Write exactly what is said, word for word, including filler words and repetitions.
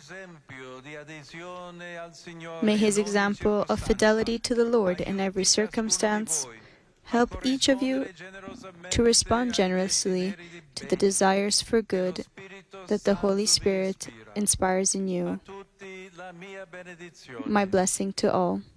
May His example of fidelity to the Lord in every circumstance help each of you to respond generously to the desires for good that the Holy Spirit inspires in you. My blessing to all.